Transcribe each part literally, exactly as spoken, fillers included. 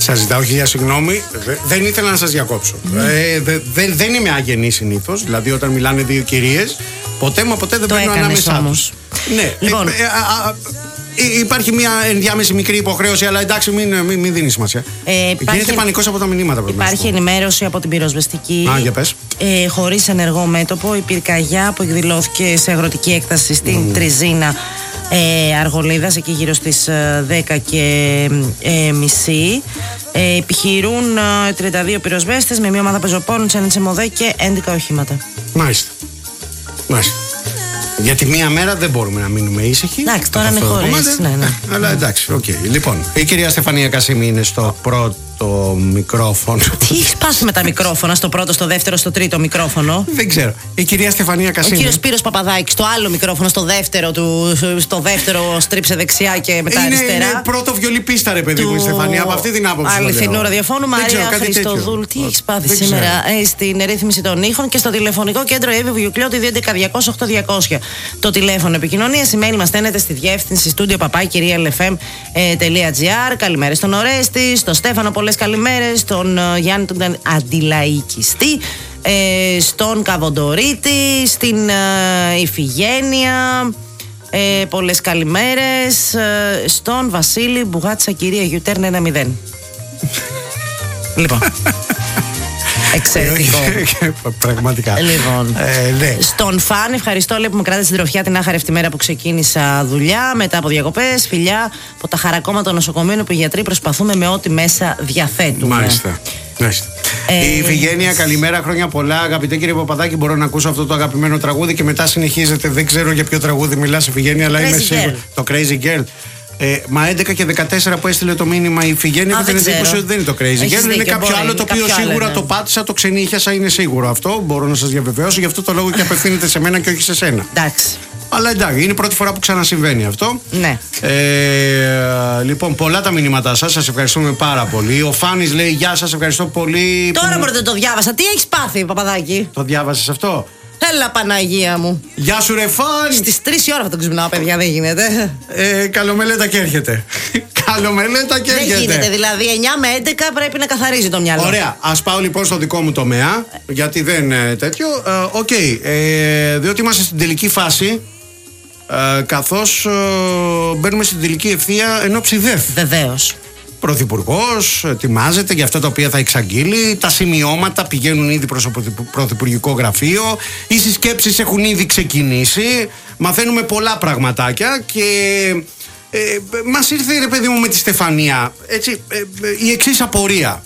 Σας ζητάω χίλια συγγνώμη. Δεν ήθελα να σας διακόψω. Mm. Ε, δε, δε, δεν είμαι αγενή συνήθως. Δηλαδή, όταν μιλάνε δύο κυρίες, ποτέ μα ποτέ δεν παίρνω ανάμεσά τους. Ναι. Λοιπόν. Ε, ε, α, α, Υπάρχει μια ενδιάμεση μικρή υποχρέωση, αλλά εντάξει, μην, μην, μην δίνει σημασία. Ε, υπάρχει, γίνεται πανικός από τα μηνύματα που υπάρχει ενημέρωση από την πυροσβεστική. Α, για πες. Ε, χωρίς ενεργό μέτωπο, η πυρκαγιά που εκδηλώθηκε σε αγροτική έκταση στην mm. Τριζίνα ε, Αργολίδας, εκεί γύρω στις δέκα και ε, μισή. Ε, επιχειρούν ε, τριάντα δύο πυροσβέστες με μια ομάδα πεζοπόρων, τσενιτσεμοδέ και έντεκα οχήματα. Μάλιστα. Μάλιστα. Γιατί μία μέρα δεν μπορούμε να μείνουμε ήσυχοι. Εντάξει, τώρα είναι χωρίς. Ναι, ναι. Αλλά εντάξει, οκ. Okay. Λοιπόν, η κυρία Στεφανία Κασίμη είναι στο πρώτο μικρόφωνο. Τι έχει πάθει με τα μικρόφωνα, στο πρώτο, στο δεύτερο, στο τρίτο μικρόφωνο? Δεν ξέρω. Η κυρία Στεφανία Κασίμη. Ο κύριος Σπύρος Παπαδάκης, στο άλλο μικρόφωνο, στο δεύτερο, του, στο δεύτερο στρίψε δεξιά και μετά είναι, αριστερά. Είναι πρώτο βιολιπίστα, ρε παιδί μου, του... η Στεφανία, από αυτή την άποψη. Αληθινού ραδιοφώνου, Μαρία Χριστοδούλου. Τι έχει πάθει δεν σήμερα ε, στην ρύθμιση των ήχων και στο τηλεφωνικό κέντρο Εύη Βουγιουκλιώτη δύο έντεκα διακόσια οκτώ διακόσια. Το τηλέφωνο επικοινωνία. Email μας στέλνετε στη διεύθυνση στούντιο παπάκι κυρία ελ εφ εμ τελεία τζι άρ. Καλημέρες στον Ορέστη, στον Στέφανο, πολλές καλημέρες, στον uh, Γιάννη τον αντιλαϊκιστή, ε, στον Καβοντορίτη, στην uh, Ιφηγένεια, ε, πολλές καλημέρες, ε, στον Βασίλη Μπουγάτσα κυρία Γιουτέρν ένα μηδέν. Λοιπόν. Εξαιρετικό. Πραγματικά. Λοιπόν, ε, ναι. Στον Φαν, ευχαριστώ λέει, που με κράτησε στην τροφιά την άχαρη μέρα που ξεκίνησα δουλειά μετά από διακοπές. Φιλιά από τα χαρακόμματα των νοσοκομείων που οι γιατροί προσπαθούμε με ό,τι μέσα διαθέτουμε. Μάλιστα. Μάλιστα. Ε, η Ιφηγένεια, καλημέρα, χρόνια πολλά. Αγαπητέ κύριε Παπαδάκη, μπορώ να ακούσω αυτό το αγαπημένο τραγούδι και μετά συνεχίζετε. Δεν ξέρω για ποιο τραγούδι μιλάς, Ιφηγένεια, αλλά είμαι σίγουρο. Το Crazy Girl. Ε, μα έντεκα και δεκατέσσερα που έστειλε το μήνυμα η Ιφηγένεια, έχω την εντύπωση ότι δεν είναι το Crazy Girl. Είναι δίκιο, κάποιο άλλο το οποίο σίγουρα άλλο, το πάτησα, το ξενύχιασα, είναι σίγουρο αυτό. Μπορώ να σας διαβεβαιώσω, γι' αυτό το λόγο και απευθύνεται σε μένα και όχι σε σένα. Εντάξει. Αλλά εντάξει, είναι η πρώτη φορά που ξανασυμβαίνει αυτό. Ναι. Ε, λοιπόν, πολλά τα μηνύματά σας, σας ευχαριστούμε πάρα πολύ. Ο Φάνης λέει: γεια σας, ευχαριστώ πολύ. Τώρα που... μπορείτε το διάβασα. Τι έχεις πάθει, Παπαδάκη? Το διάβασες αυτό? Έλα, Παναγία μου. Γεια σου, ρε Φαν! Στις τρεις η ώρα θα τον ξυπνάω, παιδιά, δεν γίνεται. Ε, καλομελέτα και έρχεται. Καλομελέτα και έρχεται. Δεν γίνεται, δηλαδή εννιά με έντεκα πρέπει να καθαρίζει το μυαλό. Ωραία, ας πάω λοιπόν στο δικό μου τομέα, γιατί δεν είναι τέτοιο. Οκ, ε, okay, ε, διότι είμαστε στην τελική φάση, ε, καθώς ε, μπαίνουμε στην τελική ευθεία ενόψει ΔΕΘ. Βεβαίως. Πρωθυπουργός ετοιμάζεται για αυτά τα οποία θα εξαγγείλει. Τα σημειώματα πηγαίνουν ήδη προς το Πρωθυπουργικό Γραφείο. Οι συσκέψεις έχουν ήδη ξεκινήσει. Μαθαίνουμε πολλά πραγματάκια και ε, μας ήρθε, ρε παιδί μου, με τη Στεφανία έτσι, ε, ε, η εξής απορία.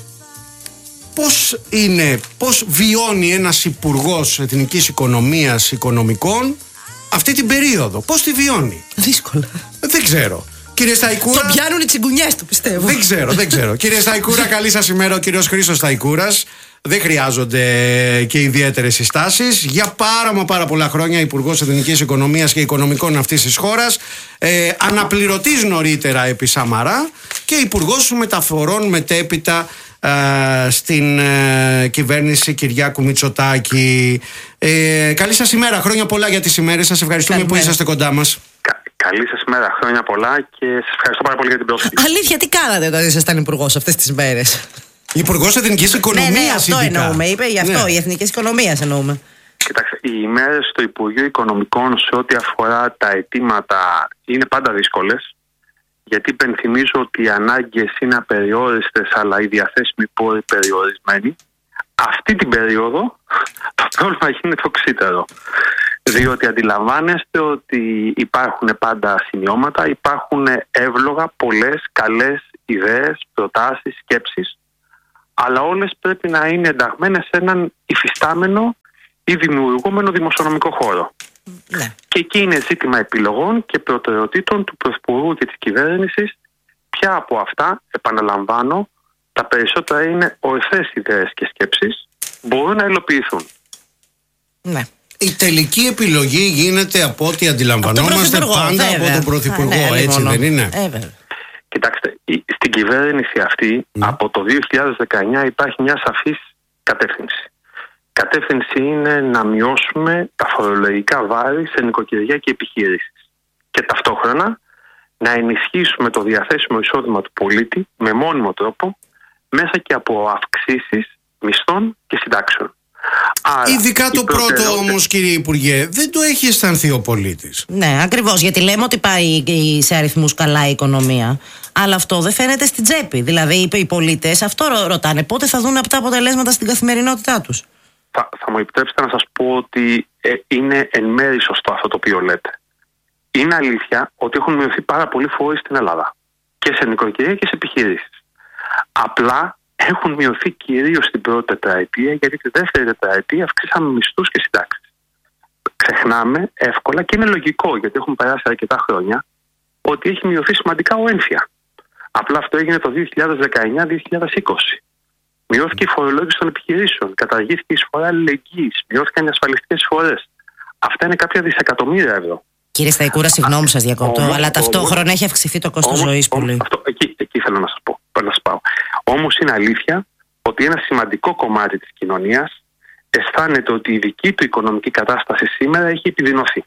Πώς είναι, πώς βιώνει ένας υπουργός Εθνικής Οικονομίας Οικονομικών αυτή την περίοδο? Πώς τη βιώνει? Δύσκολα. Δεν ξέρω. Κύριε Σταϊκούρα. Το πιάνουν οι τσιγκουνιές του, πιστεύω. Δεν ξέρω, δεν ξέρω. Κύριε Σταϊκούρα, καλή σας ημέρα. Ο κύριος Χρήστος Σταϊκούρας. Δεν χρειάζονται και ιδιαίτερες συστάσεις. Για πάρα μα πάρα πολλά χρόνια υπουργός Εθνικής Οικονομίας και Οικονομικών αυτής της χώρας. Ε, αναπληρωτής νωρίτερα επί Σαμαρά και υπουργός μεταφορών μετέπειτα ε, στην ε, κυβέρνηση Κυριάκου Μητσοτάκη. Ε, καλή σας ημέρα. Χρόνια πολλά για τις ημέρες σας. Ευχαριστούμε Καλημέρα. που είσαστε κοντά μας. Καλή σας ημέρα, χρόνια πολλά και σας ευχαριστώ πάρα πολύ για την πρόσκληση. Αλήθεια, τι κάνατε όταν ήσασταν υπουργός αυτές τις μέρες? Υπουργός Εθνικής Οικονομίας. Ναι, ναι, αυτό ειδικά. εννοούμε. Είπε γι' αυτό, ναι. η Εθνικής Οικονομίας εννοούμε. Κοιτάξτε, οι ημέρες στο Υπουργείο Οικονομικών σε ό,τι αφορά τα αιτήματα είναι πάντα δύσκολες. Γιατί υπενθυμίζω ότι οι ανάγκες είναι απεριόριστες, αλλά οι διαθέσιμοι πόροι περιορισμένοι. Αυτή την περίοδο το πρόβλημα γίνεται οξύτερο. Διότι αντιλαμβάνεστε ότι υπάρχουν πάντα σημειώματα, υπάρχουν εύλογα πολλές καλές ιδέες, προτάσεις, σκέψεις, αλλά όλες πρέπει να είναι ενταγμένες σε έναν υφιστάμενο ή δημιουργούμενο δημοσιονομικό χώρο. Ναι. Και εκεί είναι ζήτημα επιλογών και προτεραιοτήτων του Πρωθυπουργού και της κυβέρνησης. Ποια από αυτά, επαναλαμβάνω, τα περισσότερα είναι ορθές ιδέες και σκέψεις, μπορούν να υλοποιηθούν. Ναι. Η τελική επιλογή γίνεται από ό,τι αντιλαμβανόμαστε πάντα βέβαια. από τον Πρωθυπουργό, Α, ναι, έτσι δεν είναι? Ε, Κοιτάξτε, στην κυβέρνηση αυτή mm. από το δύο χιλιάδες δεκαεννιά υπάρχει μια σαφής κατεύθυνση. Κατεύθυνση είναι να μειώσουμε τα φορολογικά βάρη σε νοικοκυριά και επιχειρήσεις. Και ταυτόχρονα να ενισχύσουμε το διαθέσιμο εισόδημα του πολίτη με μόνιμο τρόπο μέσα και από αυξήσεις μισθών και συντάξεων. Άρα, ειδικά το πρώτο όμως, κύριε Υπουργέ, δεν το έχει αισθανθεί ο πολίτης. Ναι, ακριβώς, γιατί λέμε ότι πάει σε αριθμούς καλά η οικονομία, αλλά αυτό δεν φαίνεται στην τσέπη. Δηλαδή οι πολίτες αυτό ρωτάνε, πότε θα δουν αυτά τα αποτελέσματα στην καθημερινότητά τους. Θα, θα μου επιτρέψετε να σας πω ότι ε, είναι εν μέρει σωστό αυτό το οποίο λέτε. Είναι αλήθεια ότι έχουν μειωθεί πάρα πολλοί φόροι στην Ελλάδα. Και σε νοικοκυριά και σε επιχειρήσεις. Απλά έχουν μειωθεί κυρίως την πρώτη τετραετία, γιατί τη δεύτερη τετραετία αυξήσαμε μισθούς και συντάξεις. Ξεχνάμε εύκολα, και είναι λογικό γιατί έχουν περάσει αρκετά χρόνια, ότι έχει μειωθεί σημαντικά ο έμφυα. Απλά αυτό έγινε το δύο χιλιάδες δεκαεννιά δύο χιλιάδες είκοσι. Μειώθηκε η φορολόγηση των επιχειρήσεων, καταργήθηκε η εισφορά αλληλεγγύης, μειώθηκαν οι ασφαλιστικές εισφορές. Αυτά είναι κάποια δισεκατομμύρια ευρώ. Κύριε Σταϊκούρα, συγγνώμη σας διακόπτω, όμως, αλλά ταυτόχρονα όμως, έχει αυξηθεί το κόστος ζωής πολύ. Αυτό, εκεί, εκεί θέλω να σας πω. Να σας πάω. Όμως είναι αλήθεια ότι ένα σημαντικό κομμάτι της κοινωνίας αισθάνεται ότι η δική του οικονομική κατάσταση σήμερα έχει επιδεινωθεί.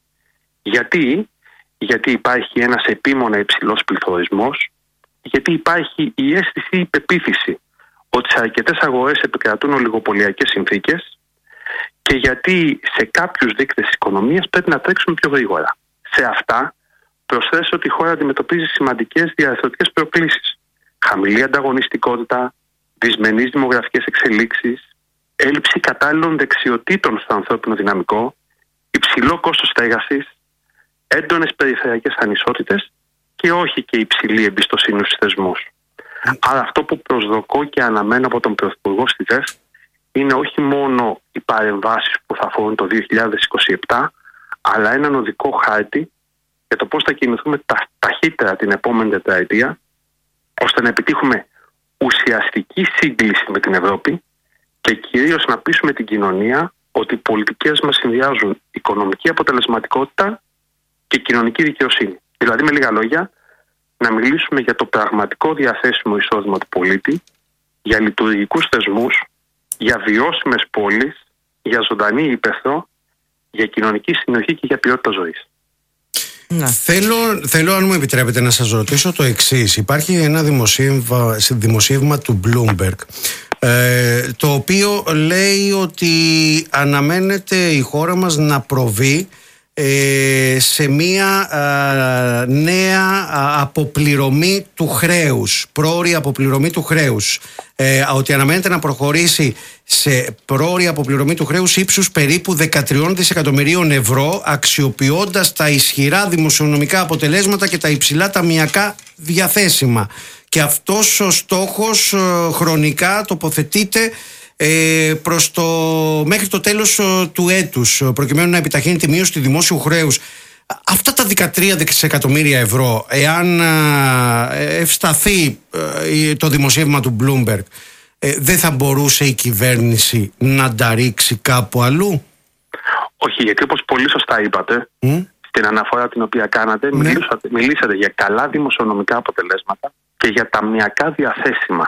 Γιατί, γιατί υπάρχει ένας επίμονα υψηλός πληθωρισμός, γιατί υπάρχει η αίσθηση, η πεποίθηση ότι σε αρκετές αγορές επικρατούν ολιγοπωλιακές συνθήκες και γιατί σε κάποιους δείκτες της οικονομίας πρέπει να τρέξουμε πιο γρήγορα. Σε αυτά προσθέσω ότι η χώρα αντιμετωπίζει σημαντικές διαρθρωτικές προκλήσεις. Χαμηλή ανταγωνιστικότητα, δυσμενείς δημογραφικές εξελίξεις, έλλειψη κατάλληλων δεξιοτήτων στο ανθρώπινο δυναμικό, υψηλό κόστος στέγασης, έντονες περιφερειακές ανισότητες και όχι και υψηλή εμπιστοσύνη στους θεσμούς. Άρα αυτό που προσδοκώ και αναμένω από τον Πρωθυπουργό στη ΔΕΘ είναι όχι μόνο οι παρεμβάσεις που θα αφορούν το δύο χιλιάδες είκοσι επτά, αλλά έναν οδικό χάρτη για το πώς θα κινηθούμε τα, ταχύτερα την επόμενη τετραετία, ώστε να επιτύχουμε ουσιαστική σύγκληση με την Ευρώπη και κυρίως να πείσουμε την κοινωνία ότι οι πολιτικές μας συνδυάζουν οικονομική αποτελεσματικότητα και κοινωνική δικαιοσύνη. Δηλαδή, με λίγα λόγια, να μιλήσουμε για το πραγματικό διαθέσιμο εισόδημα του πολίτη, για λειτουργικούς θεσμούς, για βιώσιμες πόλεις, για ζωντανή ύπαιθρο, για κοινωνική συνοχή και για ποιότητα ζωής. Ναι. Θέλω, θέλω, αν μου επιτρέπετε, να σας ρωτήσω το εξής. Υπάρχει ένα δημοσίευμα, δημοσίευμα του Bloomberg, ε, το οποίο λέει ότι αναμένεται η χώρα μας να προβεί ε, σε μία ε, νέα αποπληρωμή του χρέους, πρόωρη αποπληρωμή του χρέους. Ε, ότι αναμένεται να προχωρήσει σε πρόωρη αποπληρωμή του χρέους ύψους περίπου δεκατρία δισεκατομμυρίων ευρώ, αξιοποιώντας τα ισχυρά δημοσιονομικά αποτελέσματα και τα υψηλά ταμειακά διαθέσιμα. Και αυτός ο στόχος ε, χρονικά τοποθετείται ε, προς το, μέχρι το τέλος ε, του έτους, προκειμένου να επιταχύνει τη μείωση του δημόσιου χρέους. Αυτά τα δεκατρία δισεκατομμύρια ευρώ, εάν ε, ευσταθεί ε, το δημοσίευμα του Bloomberg, ε, δεν θα μπορούσε η κυβέρνηση να τα ρίξει κάπου αλλού? Όχι, γιατί όπως πολύ σωστά είπατε, mm? στην αναφορά την οποία κάνατε, mm? μιλήσατε, μιλήσατε για καλά δημοσιονομικά αποτελέσματα και για ταμειακά διαθέσιμα.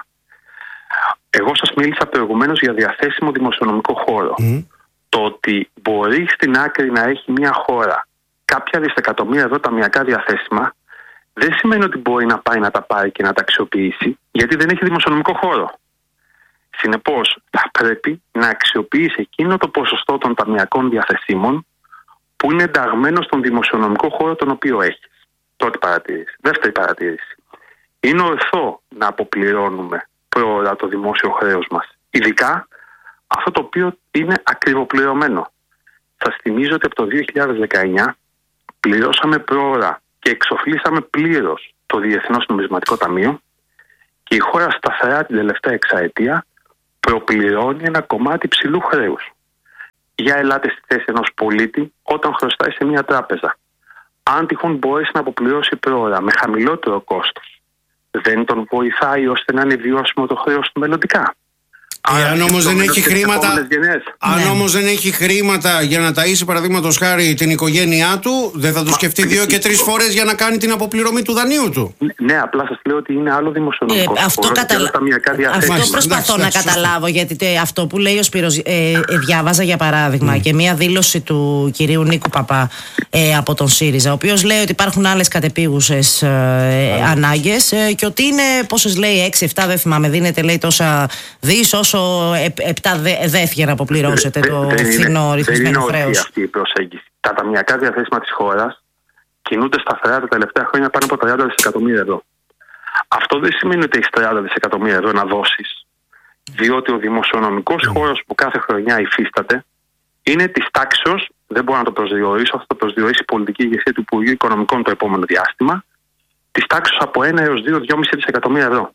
Εγώ σας μίλησα προηγουμένως για διαθέσιμο δημοσιονομικό χώρο. Mm? Το ότι μπορεί στην άκρη να έχει μια χώρα κάποια δισεκατομμύρια ευρώ ταμειακά διαθέσιμα, δεν σημαίνει ότι μπορεί να πάει να τα πάρει και να τα αξιοποιήσει, γιατί δεν έχει δημοσιονομικό χώρο. Συνεπώς, θα πρέπει να αξιοποιήσει εκείνο το ποσοστό των ταμειακών διαθεσίμων που είναι ενταγμένο στον δημοσιονομικό χώρο τον οποίο έχει. Πρώτη παρατήρηση. Δεύτερη παρατήρηση. Είναι ορθό να αποπληρώνουμε πρόωρα το δημόσιο χρέος μας, ειδικά αυτό το οποίο είναι ακριβοπληρωμένο. Σας θυμίζω ότι από το δύο χιλιάδες δεκαεννιά πληρώσαμε πρόωρα και εξοφλήσαμε πλήρως το Διεθνές Νομισματικό Ταμείο και η χώρα σταθερά την τελευταία εξαετία προπληρώνει ένα κομμάτι ψηλού χρέους. Για ελάτε στη θέση ενός πολίτη όταν χρωστάει σε μια τράπεζα. Αν τυχόν μπορέσει να αποπληρώσει πρόωρα με χαμηλότερο κόστος, δεν τον βοηθάει ώστε να είναι βιώσιμο το χρέος του μελλοντικά? Αν όμως δεν έχει χρήματα, αν ναι. όμως δεν έχει χρήματα για να ταΐσει παραδείγματος χάρη την οικογένειά του, δεν θα το σκεφτεί Μα, δύο και τρεις φορές για να κάνει την αποπληρωμή του δανείου του. Ναι, απλά σας λέω ότι είναι άλλο δημοσιονομικό. Ε, αυτό καταλα... αυτό προσπαθώ εντάξει, να εντάξει, καταλάβω, γιατί τε, αυτό που λέει ο Σπύρος, ε, ε, διάβαζα για παράδειγμα mm. και μία δήλωση του κυρίου Νίκου Παπά ε, από τον ΣΥΡΙΖΑ, ο οποίος λέει ότι υπάρχουν άλλες κατεπίγουσες ε, mm. ανάγκες ε, και ότι είναι, πόσες λέει, έξι εφτά, δεν θυμάμαι, δίνεται λέει τόσα δις όσο επτά δέθια να αποπληρώσετε δε, το φθηνό ρυθμισμένο χρέος. Δεν είναι αυτή η προσέγγιση. Τα ταμιακά διαθέσιμα της χώρας κινούνται σταθερά τα τελευταία χρόνια πάνω από τριάντα δισεκατομμύρια ευρώ. Αυτό δεν σημαίνει ότι έχεις τριάντα δισεκατομμύρια ευρώ να δώσεις, διότι ο δημοσιονομικός mm. χώρος που κάθε χρονιά υφίσταται είναι της τάξεως, δεν μπορώ να το προσδιορίσω, αυτό το προσδιορίσει η πολιτική ηγεσία του Υπουργείου Οικονομικών το επόμενο διάστημα, της τάξεως από ένα έως δύο, δυόμισι δισεκατομμύρια ευρώ.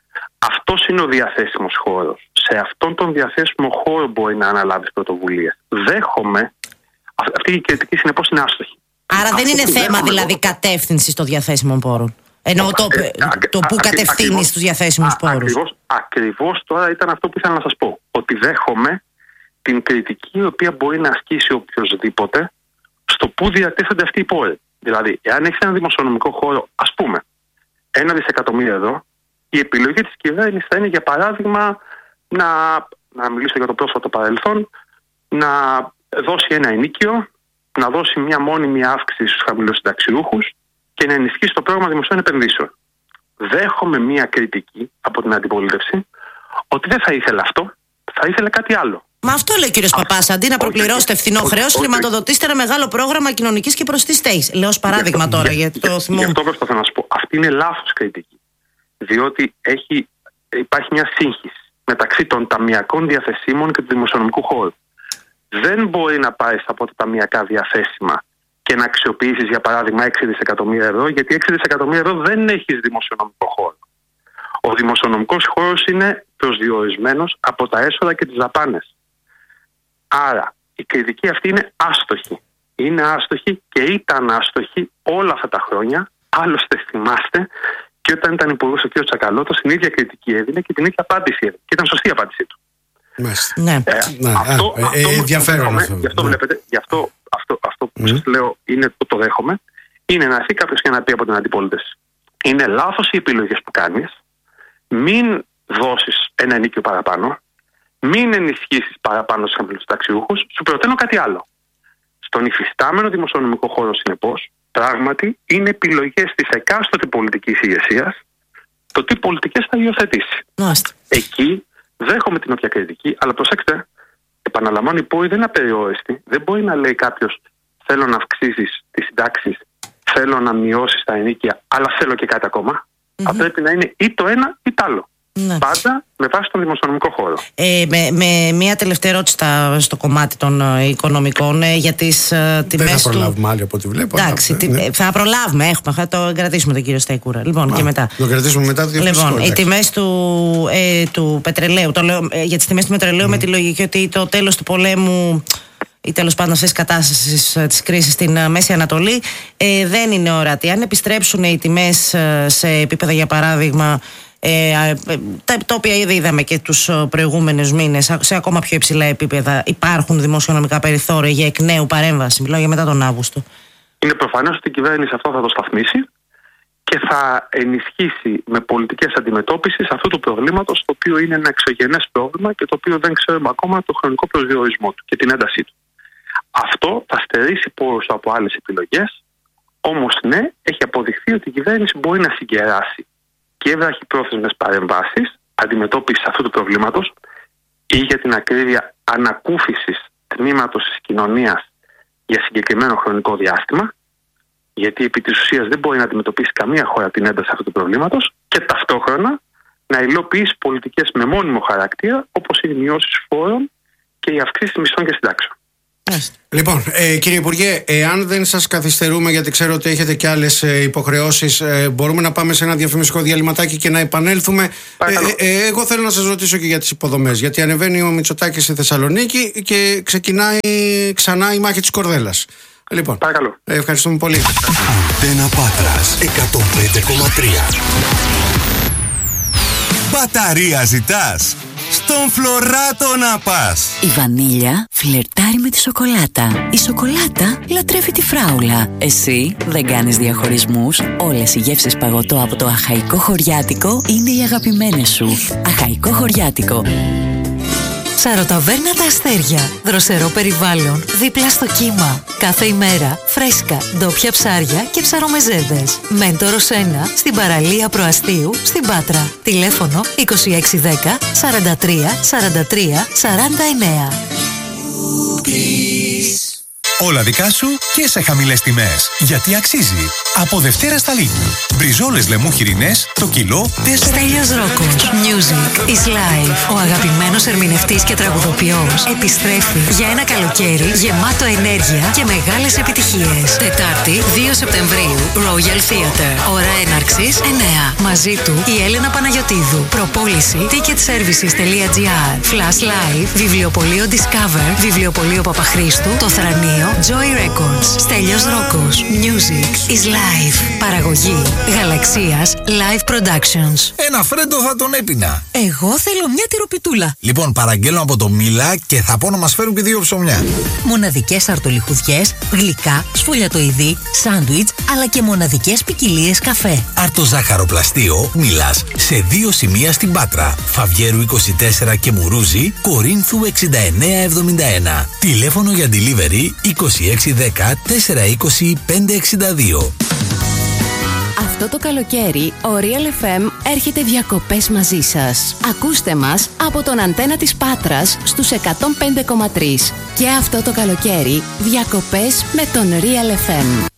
Αυτός είναι ο διαθέσιμος χώρος. Σε αυτόν τον διαθέσιμο χώρο μπορεί να αναλάβεις πρωτοβουλίες. Δέχομαι, αυτή η κριτική συνεπώς είναι άστοχη. Άρα Αυτό δεν είναι θέμα δηλαδή κατεύθυνση των διαθέσιμων πόρων. Ενώ το, ε, το που κατευθύνεις τους διαθέσιμους α, πόρους. Ακριβώς, ακριβώς τώρα ήταν αυτό που ήθελα να σας πω. Ότι δέχομαι την κριτική η οποία μπορεί να ασκήσει οποιοδήποτε στο που διατίθενται αυτοί οι πόροι. Δηλαδή, εάν έχεις ένα δημοσιονομικό χώρο, ας πούμε, ένα δισεκατομμύριο ευρώ, η επιλογή της κυβέρνησης θα είναι, για παράδειγμα, να, να μιλήσω για το πρόσφατο παρελθόν, να δώσει ένα ενίκιο, να δώσει μια μόνιμη αύξηση στους χαμηλοσυνταξιούχους και να ενισχύσει το πρόγραμμα δημοσίων επενδύσεων. Δέχομαι μια κριτική από την αντιπολίτευση ότι δεν θα ήθελε αυτό, θα ήθελε κάτι άλλο. Μα αυτό λέει ο κύριος Παπάς. Αντί να προπληρώσετε φθηνό χρέος, χρηματοδοτήστε ένα μεγάλο πρόγραμμα κοινωνικής και προστής στέγης. Λέω ως παράδειγμα αυτό, τώρα, γιατί το θυμόμαι. Γι' αυτό προσπαθώ να σου πω. Αυτή είναι λάθος κριτική. Διότι έχει, υπάρχει μια σύγχυση μεταξύ των ταμιακών διαθεσίμων και του δημοσιονομικού χώρου. Δεν μπορεί να πάρεις από τα ταμιακά διαθέσιμα και να αξιοποιήσεις, για παράδειγμα, έξι δισεκατομμύρια ευρώ, γιατί έξι δισεκατομμύρια ευρώ δεν έχεις δημοσιονομικό χώρο. Ο δημοσιονομικός χώρος είναι προσδιορισμένος από τα έσοδα και τις δαπάνες. Άρα η κριτική αυτή είναι άστοχη. Είναι άστοχη και ήταν άστοχη όλα αυτά τα χρόνια. Άλλωστε θυμάστε και όταν ήταν υπουργός ο κ. Τσακαλώτος, την ίδια κριτική έδινε και την ίδια απάντηση έδινε. Και ήταν σωστή η απάντησή του. Ναι. Ε, ναι. Αυτό, ε, αυτό, ε, ενδιαφέρον αυτό. Γι' αυτό ναι. βλέπετε, γι' αυτό, αυτό, αυτό που mm. σας λέω είναι που το δέχομαι, είναι να έρθει κάποιος και να πει από την αντιπολίτευση. Είναι λάθος οι επιλογές που κάνεις, μην δώσεις ένα ενίκιο παραπάνω, μην ενισχύσεις παραπάνω στους χαμηλοσυνταξιούχους, σου προτείνω κάτι άλλο. Στον υφιστάμενο δημοσιονομικό χώρο, συνεπώς, πράγματι είναι επιλογές της εκάστοτε πολιτικής ηγεσίας το τι πολιτικές θα υιοθετήσει. Μάλιστα. Εκεί δέχομαι την όποια κριτική, αλλά προσέξτε, επαναλαμβάνω, η πόρη δεν είναι απεριόριστη. Δεν μπορεί να λέει κάποιος θέλω να αυξήσεις τις συντάξεις, θέλω να μειώσεις τα ενίκια, αλλά θέλω και κάτι ακόμα. Mm-hmm. Θα πρέπει να είναι ή το ένα ή το άλλο. Ναι. Πάντα με βάση τον δημοσιονομικό χώρο. Ε, με, με μία τελευταία ερώτηση στο κομμάτι των ε, οικονομικών ε, για τις ε, τιμές. Δεν θα προλάβουμε του... άλλοι από ό,τι βλέπω. Εντάξει, ναι. τι, ναι. θα προλάβουμε, έχουμε, θα το κρατήσουμε τον κύριο Σταϊκούρα. Λοιπόν, Α, και μετά. Το κρατήσουμε μετά το διαφορετικό. Λοιπόν, οι τιμές του, ε, του πετρελαίου, το λέω, ε, για τις τιμές του πετρελαίου mm. με τη λογική ότι το τέλος του πολέμου ή τέλος πάντων αυτής της κατάστασης της κρίσης στην Μέση Ανατολή ε, δεν είναι ορατή. Αν επιστρέψουν οι τιμές ε, σε επίπεδα, για παράδειγμα, Ε, τα, τα οποία ήδη είδαμε και τους προηγούμενους μήνες σε ακόμα πιο υψηλά επίπεδα, υπάρχουν δημοσιονομικά περιθώρια για εκ νέου παρέμβαση? Μιλάω για μετά τον Αύγουστο. Είναι προφανώς ότι η κυβέρνηση αυτό θα το σταθμίσει και θα ενισχύσει με πολιτικές αντιμετώπισης αυτού του προβλήματος, το οποίο είναι ένα εξωγενές πρόβλημα και το οποίο δεν ξέρουμε ακόμα το χρονικό προσδιορισμό του και την έντασή του. Αυτό θα στερήσει πόρους από άλλες επιλογές, όμως ναι, έχει αποδειχθεί ότι η κυβέρνηση μπορεί να συγκεράσει και βραχυπρόθεσμες παρεμβάσεις αντιμετώπισης αυτού του προβλήματος ή, για την ακρίβεια, ανακούφισης τμήματος της κοινωνίας για συγκεκριμένο χρονικό διάστημα, γιατί επί της ουσίας δεν μπορεί να αντιμετωπίσει καμία χώρα την ένταση αυτού του προβλήματος, και ταυτόχρονα να υλοποιήσει πολιτικές με μόνιμο χαρακτήρα, όπως είναι οι μειώσεις φόρων και οι αυξήσεις μισθών και συντάξεων. Λοιπόν, ε, κύριε Υπουργέ, εάν δεν σας καθυστερούμε, γιατί ξέρω ότι έχετε και άλλες ε, υποχρεώσεις, ε, μπορούμε να πάμε σε ένα διαφημιστικό διαλυματάκι και να επανέλθουμε. Ε, ε, εγώ θέλω να σας ρωτήσω και για τις υποδομές, γιατί ανεβαίνει ο Μητσοτάκης στη Θεσσαλονίκη και ξεκινάει ξανά η μάχη της Κορδέλας. Λοιπόν, παρακαλώ. Ε, ευχαριστούμε πολύ. Αντένα Πάτρας εκατόν πέντε κόμμα τρία. Μπαταρία ζητάς? στον Φλωράτο να πας. Η βανίλια φλερτάρει με τη σοκολάτα. Η σοκολάτα λατρεύει τη φράουλα. Εσύ δεν κάνεις διαχωρισμούς. Όλες οι γεύσεις παγωτό από το Αχαϊκό Χωριάτικο είναι οι αγαπημένες σου. Αχαϊκό Χωριάτικο. Ψαροταβέρνα Τα Αστέρια. Δροσερό περιβάλλον, δίπλα στο κύμα. Κάθε ημέρα φρέσκα, ντόπια ψάρια και ψαρομεζέδες. Μέντορος ένα, στην παραλία Προαστίου, στην Πάτρα. Τηλέφωνο είκοσι έξι δέκα σαράντα τρία σαράντα τρία σαράντα εννέα. Όλα δικά σου και σε χαμηλές τιμές. Γιατί αξίζει. Από Δευτέρα στα Lidl. Μπριζόλες λεμού χοιρινές, το κιλό τέσσερα. Στέλιος Ρόκος. Music is life. Ο αγαπημένος ερμηνευτής και τραγουδοποιός επιστρέφει για ένα καλοκαίρι γεμάτο ενέργεια και μεγάλες επιτυχίες. Τετάρτη, δύο Σεπτεμβρίου, Royal Theatre. Ώρα έναρξης εννέα. Μαζί του η Έλενα Παναγιωτίδου. Προπόληση ticketservices.gr. Flash Live. Βιβλιοπωλείο Discover. Βιβλιοπωλείο Παπαχρήστου. Το Θρανείο. Joy Records. Στέλιος Ρόκος. Music is life. Παραγωγή Γαλαξίας Live Productions. Ένα φρέντο θα τον έπινα. Εγώ θέλω μια τυροπιτούλα. Λοιπόν, παραγγέλνω από το Μίλα και θα πω να μας φέρουν και δύο ψωμιά. Μοναδικές αρτολιχουδιές, γλυκά, σφολιατοειδή, σάντουιτς, αλλά και μοναδικές ποικιλίες καφέ. Αρτοζάχαροπλαστείο Μίλας. Σε δύο σημεία στην Πάτρα. Φαβιέρου είκοσι τέσσερα και Μουρούζη, Κορίνθου εξήντα εννέα εβδομήντα ένα. Τηλέφωνο για delivery είκοσι έξι δέκα τετρακόσια είκοσι πέντε εξήντα δύο. Αυτό το καλοκαίρι ο Real εφ εμ έρχεται διακοπές μαζί σας. Ακούστε μας από τον αντένα της Πάτρας στους εκατόν πέντε κόμμα τρία. Και αυτό το καλοκαίρι διακοπές με τον Real εφ εμ.